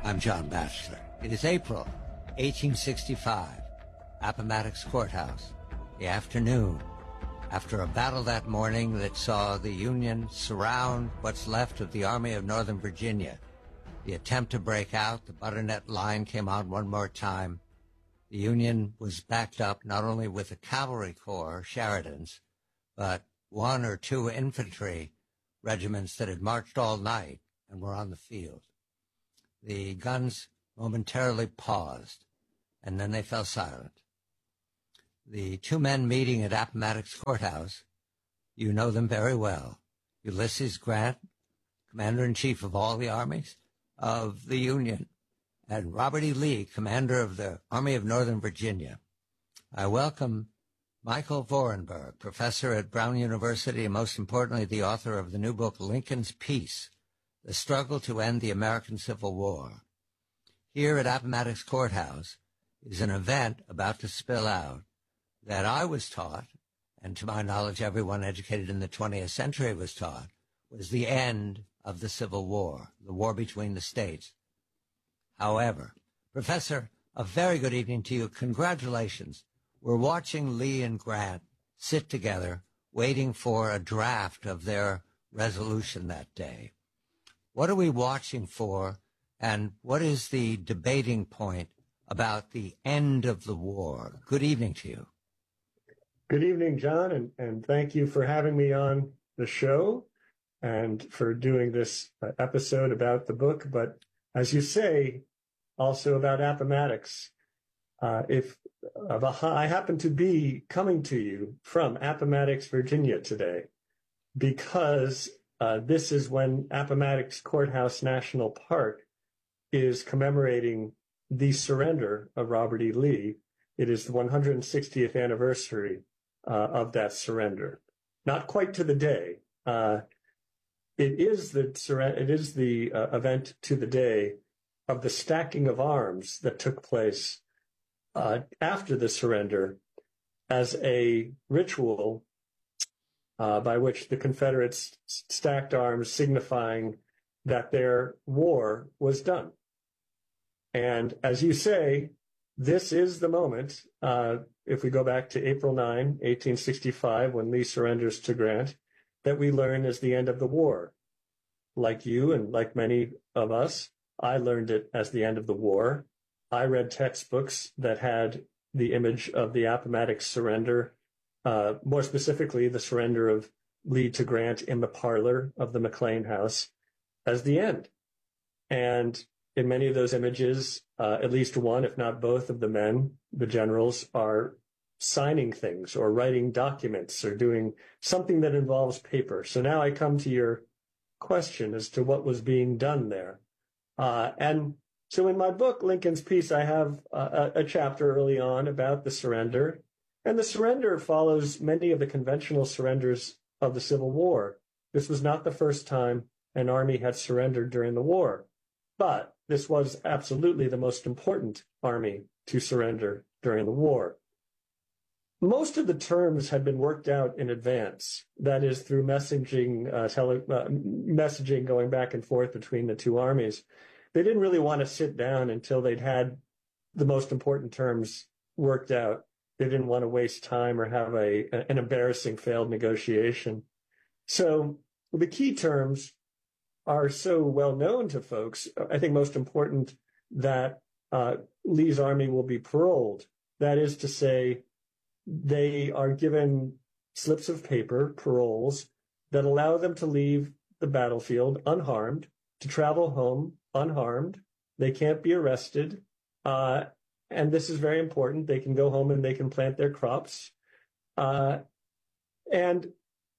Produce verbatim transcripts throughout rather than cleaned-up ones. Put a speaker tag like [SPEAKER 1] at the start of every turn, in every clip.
[SPEAKER 1] I'm John Batchelor. It is April eighteen sixty-five, Appomattox Courthouse, the afternoon, after a battle that morning that saw the Union surround what's left of the Army of Northern Virginia. The attempt to break out, the Butternut Line came on one more time. The Union was backed up not only with a cavalry corps, Sheridan's, but one or two infantry regiments that had marched all night and were on the field. The guns momentarily paused, and then they fell silent. The two men meeting at Appomattox Courthouse, you know them very well. Ulysses Grant, Commander-in-Chief of all the armies of the Union, and Robert E. Lee, Commander of the Army of Northern Virginia. I welcome Michael Vorenberg, professor at Brown University, and most importantly, the author of the new book, Lincoln's Peace, The Struggle to End the American Civil War. Here at Appomattox Courthouse is an event about to spill out that I was taught, and to my knowledge everyone educated in the twentieth century was taught, was the end of the Civil War, the war between the states. However, Professor, a very good evening to you. Congratulations. We're watching Lee and Grant sit together, waiting for a draft of their resolution that day. What are we watching for, and what is the debating point about the end of the war? Good evening to you.
[SPEAKER 2] Good evening, John, and, and thank you for having me on the show and for doing this uh, episode about the book, but as you say, also about Appomattox. Uh, if uh, I happen to be coming to you from Appomattox, Virginia today, because uh, this is when Appomattox Courthouse National Park is commemorating the surrender of Robert E. Lee. It is the one hundred sixtieth anniversary uh, of that surrender. Not quite to the day. Uh, it is the surrender. It is the uh, event to the day of the stacking of arms that took place uh, after the surrender as a ritual uh, by which the Confederates stacked arms, signifying that their war was done. And as you say, this is the moment, uh, if we go back to April ninth, eighteen sixty-five, when Lee surrenders to Grant, that we learn is the end of the war. Like you and like many of us, I learned it as the end of the war. I read textbooks that had the image of the Appomattox surrender, uh, more specifically the surrender of Lee to Grant in the parlor of the McLean House, as the end. And in many of those images, uh, at least one, if not both of the men, the generals, are signing things or writing documents or doing something that involves paper. So now I come to your question as to what was being done there. Uh, and so in my book, Lincoln's Peace, I have a, a chapter early on about the surrender. And the surrender follows many of the conventional surrenders of the Civil War. This was not the first time an army had surrendered during the war, but this was absolutely the most important army to surrender during the war. Most of the terms had been worked out in advance, that is through messaging, uh, tele, uh, messaging going back and forth between the two armies. They didn't really want to sit down until they'd had the most important terms worked out. They didn't want to waste time or have a, an embarrassing failed negotiation. So the key terms are so well known to folks. I think most important that uh, Lee's army will be paroled. That is to say, they are given slips of paper, paroles, that allow them to leave the battlefield unharmed, to travel home unharmed. They can't be arrested. Uh, and this is very important. They can go home and they can plant their crops. Uh, and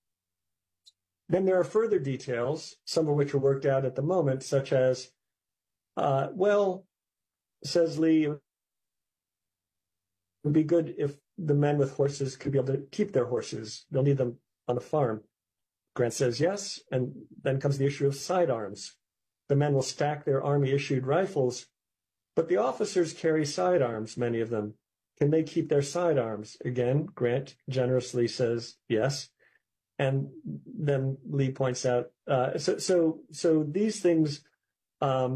[SPEAKER 2] then there are further details, some of which are worked out at the moment, such as, uh, well, says Lee, it would be good if the men with horses could be able to keep their horses. They'll need them on the farm. Grant says yes, and then comes the issue of sidearms. The men will stack their army-issued rifles, but the officers carry sidearms, many of them. Can they keep their sidearms? Again, Grant generously says yes. And then Lee points out, uh, so, so, so these things um,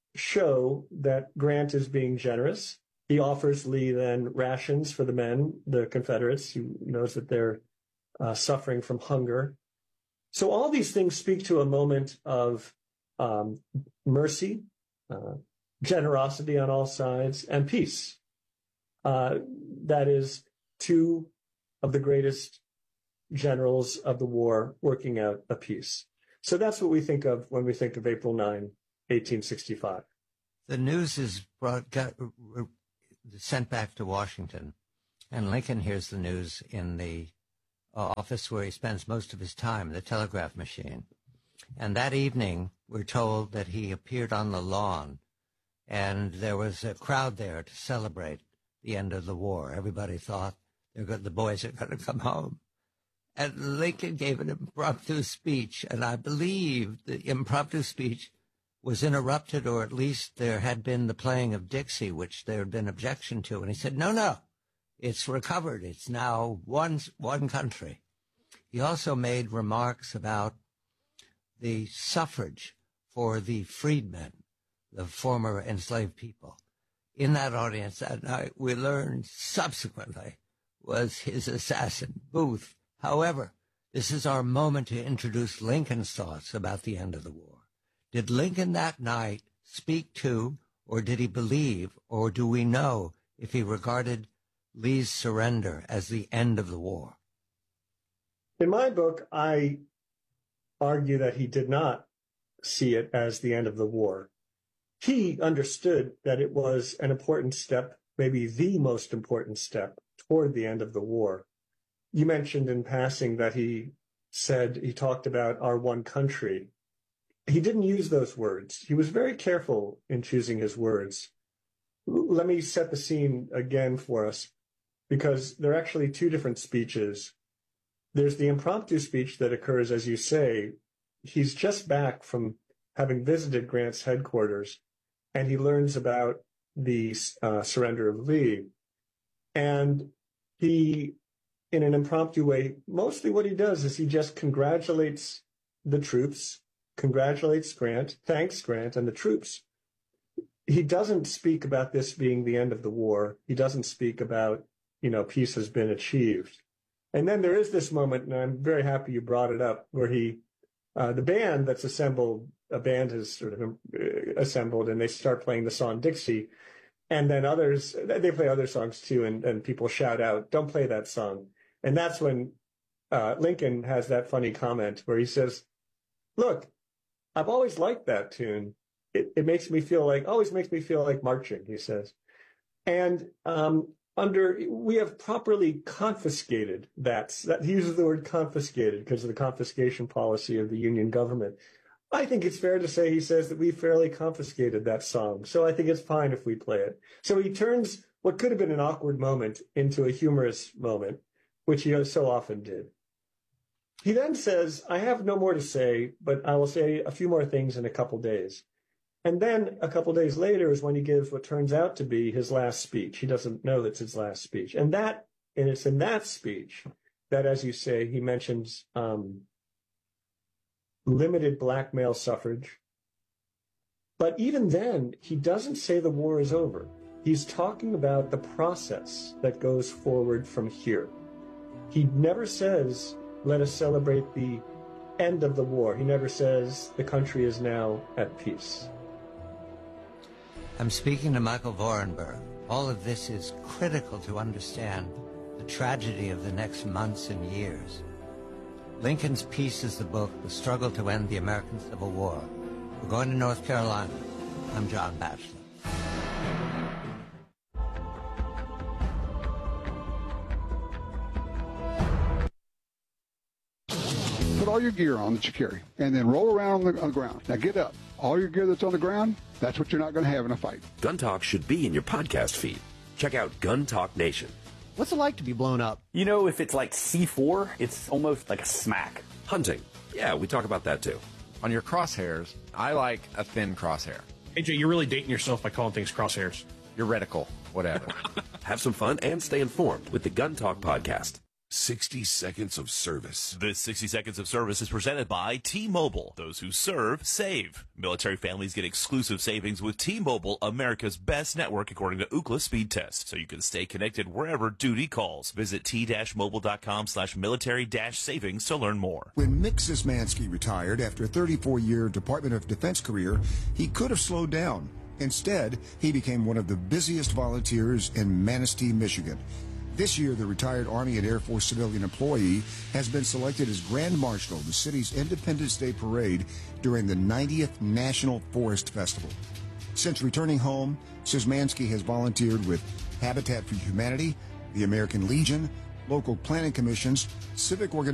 [SPEAKER 2] show that Grant is being generous. He offers Lee then rations for the men, the Confederates. He knows that they're uh, suffering from hunger. So all these things speak to a moment of um, mercy, uh, generosity on all sides, and peace. Uh, that is two of the greatest generals of the war working out a peace. So that's what we think of when we think of April ninth, eighteen sixty-five.
[SPEAKER 1] The news is brought, got, sent back to Washington, and Lincoln hears the news in the uh, office where he spends most of his time, the telegraph machine. And that evening, we're told that he appeared on the lawn, and there was a crowd there to celebrate the end of the war. Everybody thought they're good, the boys are going to come home. And Lincoln gave an impromptu speech, and I believe the impromptu speech was interrupted, or at least there had been the playing of Dixie, which there had been objection to. And he said, no, no, it's recovered. It's now one, one country. He also made remarks about the suffrage for the freedmen, the former enslaved people. In that audience that night, we learned subsequently was his assassin, Booth. However, this is our moment to introduce Lincoln's thoughts about the end of the war. Did Lincoln that night speak to, or did he believe, or do we know if he regarded Lee's surrender as the end of the war?
[SPEAKER 2] In my book, I argue that he did not see it as the end of the war. He understood that it was an important step, maybe the most important step toward the end of the war. You mentioned in passing that he said, he talked about our one country. He didn't use those words. He was very careful in choosing his words. Let me set the scene again for us, because there are actually two different speeches. There's the impromptu speech that occurs, as you say. He's just back from having visited Grant's headquarters, and he learns about the uh, surrender of Lee. And he, in an impromptu way, mostly what he does is he just congratulates the troops, congratulates Grant, thanks Grant and the troops. He doesn't speak about this being the end of the war. He doesn't speak about, you know, peace has been achieved. And then there is this moment, and I'm very happy you brought it up, where he, uh, the band that's assembled, a band has sort of assembled, and they start playing the song Dixie. And then others, they play other songs too, and, and people shout out, don't play that song. And that's when uh, Lincoln has that funny comment where he says, look, I've always liked that tune. It, it makes me feel like, always makes me feel like marching, he says. And um, under, we have properly confiscated that. that. He uses the word confiscated because of the confiscation policy of the Union government. I think it's fair to say he says that we fairly confiscated that song. So I think it's fine if we play it. So he turns what could have been an awkward moment into a humorous moment, which he so often did. He then says, I have no more to say, but I will say a few more things in a couple days. And then a couple days later is when he gives what turns out to be his last speech. He doesn't know that's his last speech. And that, and it's in that speech that, as you say, he mentions um, limited black male suffrage. But even then, he doesn't say the war is over. He's talking about the process that goes forward from here. He never says, let us celebrate the end of the war. He never says the country is now at peace.
[SPEAKER 1] I'm speaking to Michael Vorenberg. All of this is critical to understand the tragedy of the next months and years. Lincoln's Peace is the book, The Struggle to End the American Civil War. We're going to North Carolina. I'm John Batchelor.
[SPEAKER 3] Put all your gear on that you carry, and then roll around on the, on the ground. Now get up. All your gear that's on the ground, that's what you're not going to have in a fight.
[SPEAKER 4] Gun Talk should be in your podcast feed. Check out Gun Talk Nation.
[SPEAKER 5] What's it like to be blown up?
[SPEAKER 6] You know, if it's like C four, it's almost like a smack.
[SPEAKER 4] Hunting. Yeah, we talk about that too.
[SPEAKER 7] On your crosshairs, I like a thin crosshair.
[SPEAKER 8] A J, you're really dating yourself by calling things crosshairs.
[SPEAKER 7] Your reticle, whatever.
[SPEAKER 4] Have some fun and stay informed with the Gun Talk podcast.
[SPEAKER 9] sixty seconds of service.
[SPEAKER 10] This sixty seconds of service is presented by T-Mobile. Those who serve, save. Military families get exclusive savings with T-Mobile, America's best network according to Ookla speed test. So you can stay connected wherever duty calls. Visit t-mobile.com slash military dash savings to learn more.
[SPEAKER 11] When Mick Szymanski retired after a thirty-four year Department of Defense career, he could have slowed down. Instead, he became one of the busiest volunteers in Manistee, Michigan. This year, the retired Army and Air Force civilian employee has been selected as Grand Marshal of the city's Independence Day Parade during the ninetieth National Forest Festival. Since returning home, Szymanski has volunteered with Habitat for Humanity, the American Legion, local planning commissions, civic organizations,